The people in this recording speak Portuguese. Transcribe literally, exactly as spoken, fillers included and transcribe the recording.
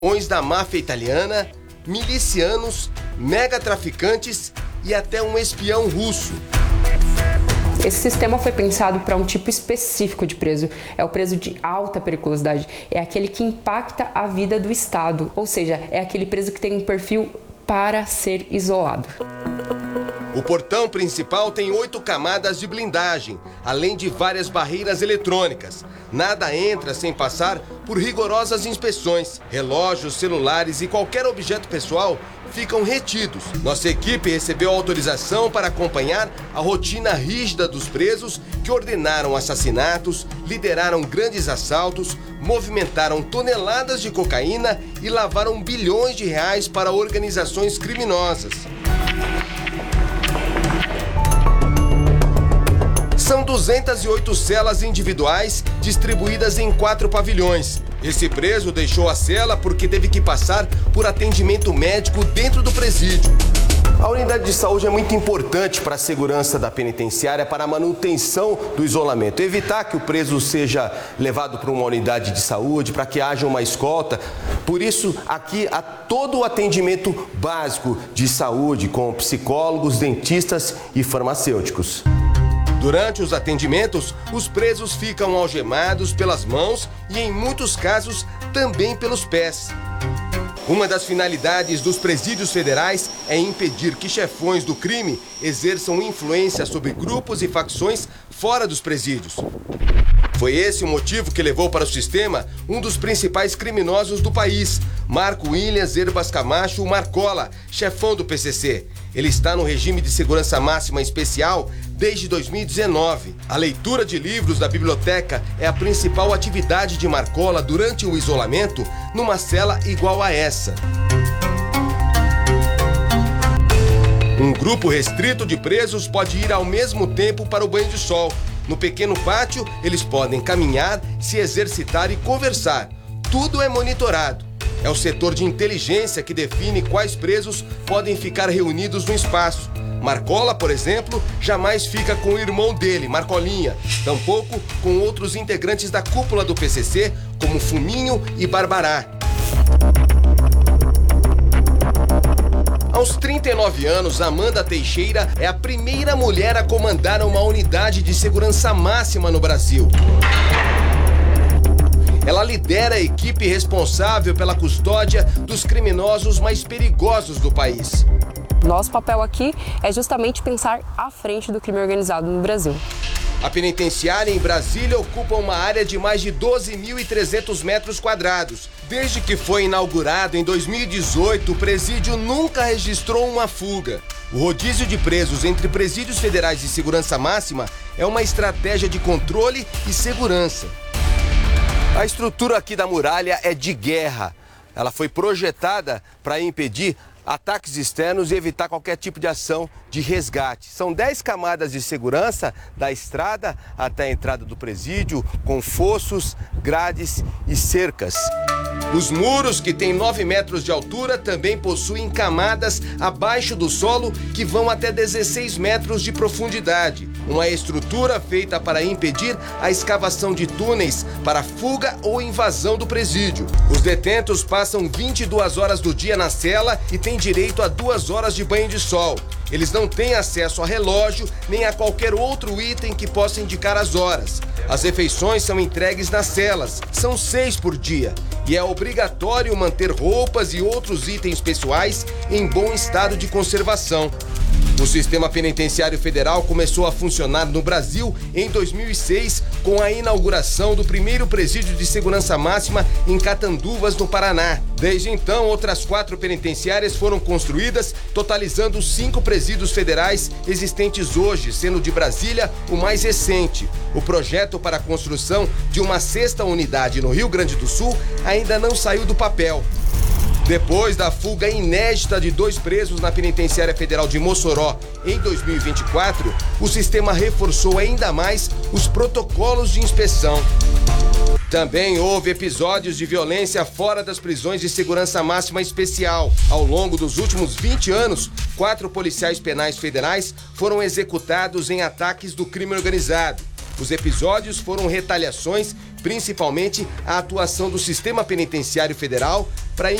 da máfia italiana, milicianos, megatraficantes e até um espião russo. Esse sistema foi pensado para um tipo específico de preso. É o preso de alta periculosidade. É aquele que impacta a vida do Estado. Ou seja, é aquele preso que tem um perfil para ser isolado. O portão principal tem oito camadas de blindagem, além de várias barreiras eletrônicas. Nada entra sem passar por rigorosas inspeções. Relógios, celulares e qualquer objeto pessoal ficam retidos. Nossa equipe recebeu autorização para acompanhar a rotina rígida dos presos que ordenaram assassinatos, lideraram grandes assaltos, movimentaram toneladas de cocaína e lavaram bilhões de reais para organizações criminosas. São duzentas e oito celas individuais distribuídas em quatro pavilhões. Esse preso deixou a cela porque teve que passar por atendimento médico dentro do presídio. A unidade de saúde é muito importante para a segurança da penitenciária, para a manutenção do isolamento. Evitar que o preso seja levado para uma unidade de saúde, para que haja uma escolta. Por isso, aqui há todo o atendimento básico de saúde, com psicólogos, dentistas e farmacêuticos. Durante os atendimentos, os presos ficam algemados pelas mãos e, em muitos casos, também pelos pés. Uma das finalidades dos presídios federais é impedir que chefões do crime exerçam influência sobre grupos e facções fora dos presídios. Foi esse o motivo que levou para o sistema um dos principais criminosos do país, Marco Williams Herbas Camacho Marcola, chefão do P C C. Ele está no regime de segurança máxima especial desde dois mil e dezenove. A leitura de livros da biblioteca é a principal atividade de Marcola durante o isolamento numa cela igual a essa. Um grupo restrito de presos pode ir ao mesmo tempo para o banho de sol. No pequeno pátio, eles podem caminhar, se exercitar e conversar. Tudo é monitorado. É o setor de inteligência que define quais presos podem ficar reunidos no espaço. Marcola, por exemplo, jamais fica com o irmão dele, Marcolinha, tampouco com outros integrantes da cúpula do P C C, como Fuminho e Barbará. Aos trinta e nove anos, Amanda Teixeira é a primeira mulher a comandar uma unidade de segurança máxima no Brasil. Ela lidera a equipe responsável pela custódia dos criminosos mais perigosos do país. Nosso papel aqui é justamente pensar à frente do crime organizado no Brasil. A penitenciária em Brasília ocupa uma área de mais de doze mil e trezentos metros quadrados. Desde que foi inaugurado em dois mil e dezoito, o presídio nunca registrou uma fuga. O rodízio de presos entre presídios federais de segurança máxima é uma estratégia de controle e segurança. A estrutura aqui da muralha é de guerra. Ela foi projetada para impedir ataques externos e evitar qualquer tipo de ação de resgate. São dez camadas de segurança da estrada até a entrada do presídio, com fossos, grades e cercas. Os muros, que têm nove metros de altura, também possuem camadas abaixo do solo que vão até dezesseis metros de profundidade. Uma estrutura feita para impedir a escavação de túneis para fuga ou invasão do presídio. Os detentos passam vinte e duas horas do dia na cela e têm direito a duas horas de banho de sol. Eles não têm acesso a relógio nem a qualquer outro item que possa indicar as horas. As refeições são entregues nas celas, são seis por dia, e é obrigatório manter roupas e outros itens pessoais em bom estado de conservação. O sistema penitenciário federal começou a funcionar no Brasil em dois mil e seis, com a inauguração do primeiro presídio de segurança máxima em Catanduvas, no Paraná. Desde então, outras quatro penitenciárias foram construídas, totalizando cinco presídios federais existentes hoje, sendo de Brasília o mais recente. O projeto para a construção de uma sexta unidade no Rio Grande do Sul ainda não saiu do papel. Depois da fuga inédita de dois presos na Penitenciária Federal de Mossoró em dois mil e vinte e quatro, o sistema reforçou ainda mais os protocolos de inspeção. Também houve episódios de violência fora das prisões de segurança máxima especial. Ao longo dos últimos vinte anos, quatro policiais penais federais foram executados em ataques do crime organizado. Os episódios foram retaliações, principalmente a atuação do Sistema Penitenciário Federal